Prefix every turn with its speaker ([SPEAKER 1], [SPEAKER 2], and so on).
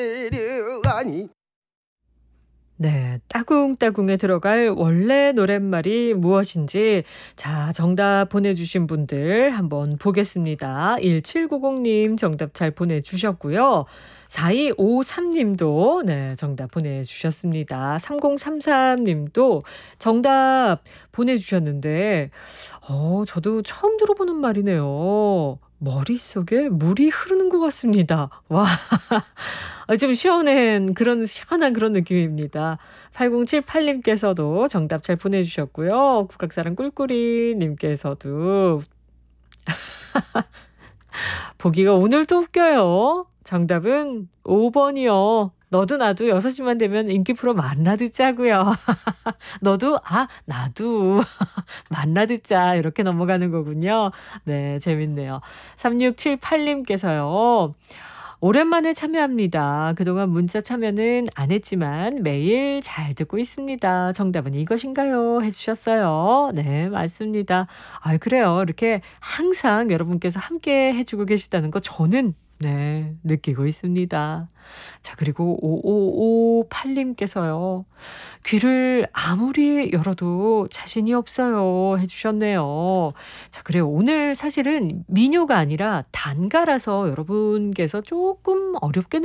[SPEAKER 1] 내려가니.
[SPEAKER 2] 네, 따궁따궁에 들어갈 원래 노랫말이 무엇인지 자, 정답 보내주신 분들 한번 보겠습니다. 1790님 정답 잘 보내주셨고요. 4253님도 네, 정답 보내주셨습니다. 3033님도 정답 보내주셨는데 저도 처음 들어보는 말이네요. 머릿속에 물이 흐르는 것 같습니다. 와. 좀 시원한 그런 느낌입니다. 8078님께서도 정답 잘 보내주셨고요. 국악사랑 꿀꿀이님께서도 보기가 오늘도 웃겨요. 정답은 5번이요. 너도 나도 6시만 되면 인기 프로 만나 듣자고요. 너도 나도 만나 듣자 이렇게 넘어가는 거군요. 네, 재밌네요. 3678님께서요. 오랜만에 참여합니다. 그동안 문자 참여는 안 했지만 매일 잘 듣고 있습니다. 정답은 이것인가요? 해주셨어요. 네, 맞습니다. 그래요. 이렇게 항상 여러분께서 함께 해주고 계시다는 거 저는 네, 느끼고 있습니다. 자, 그리고 5558님께서요. 귀를 아무리 열어도 자신이 없어요. 해주셨네요. 자, 그래요. 오늘 사실은 민요가 아니라 단가라서 여러분께서 조금 어렵게